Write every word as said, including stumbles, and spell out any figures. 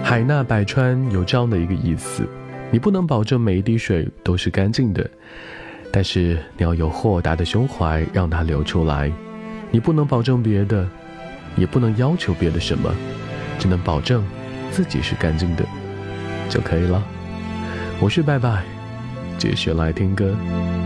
海纳百川有这样的一个意思，你不能保证每一滴水都是干净的，但是你要有豁达的胸怀让它流出来。你不能保证别的，也不能要求别的什么，只能保证自己是干净的就可以了。我是拜拜，继续来听歌。